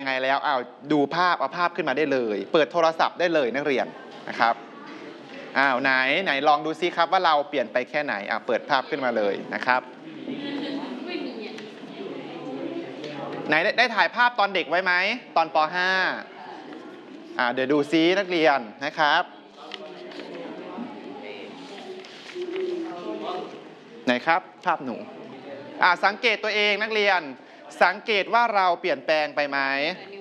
งแล้วดูภาพเอาภาพขึ้นมาได้เลยเปิดโทรศัพท์ได้เลยนักเรียนนะครับไหนลองดูซิครับว่าเราเปลี่ยนไปแค่ไหนเปิดภาพขึ้นมาเลยนะครับไหนได้ถ่ายภาพตอนเด็กไว้ไหมตอนป .5 เดี๋ยวดูซินักเรียนนะครับไหนครับภาพหนูสังเกตตัวเองนักเรียนสังเกตว่าเราเปลี่ยนแปลงไปไหม